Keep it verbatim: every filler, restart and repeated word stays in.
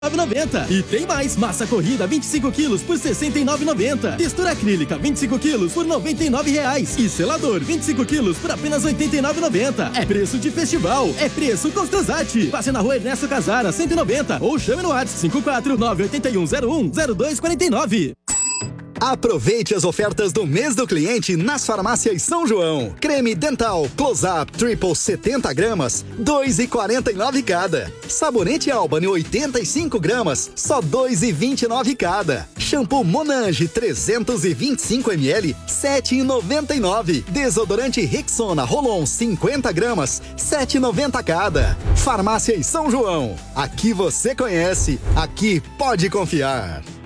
nove e noventa. E tem mais, massa corrida vinte e cinco quilos por sessenta e nove reais e noventa. Textura acrílica vinte e cinco quilos por noventa e nove reais. E selador vinte e cinco quilos por apenas oitenta e nove reais e noventa. É preço de festival, é preço Costosati. Passe na rua Ernesto Casara, cento e noventa ou chame no WhatsApp cinco quatro nove oito um zero um zero dois quatro nove. Aproveite as ofertas do mês do cliente nas farmácias São João. Creme dental Close-Up Triple setenta gramas, dois reais e quarenta e nove cada. Sabonete Albany oitenta e cinco gramas, só dois reais e vinte e nove cada. Shampoo Monange trezentos e vinte e cinco mililitros, sete reais e noventa e nove. Desodorante Rexona Rolon cinquenta gramas, sete reais e noventa cada. Farmácias São João. Aqui você conhece, aqui pode confiar.